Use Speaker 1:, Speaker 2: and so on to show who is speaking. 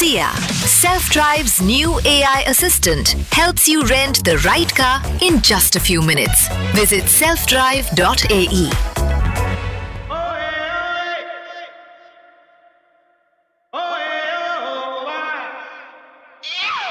Speaker 1: Sia, Self-Drive's new AI assistant, helps you rent the right car in just a few minutes. Visit selfdrive.ae.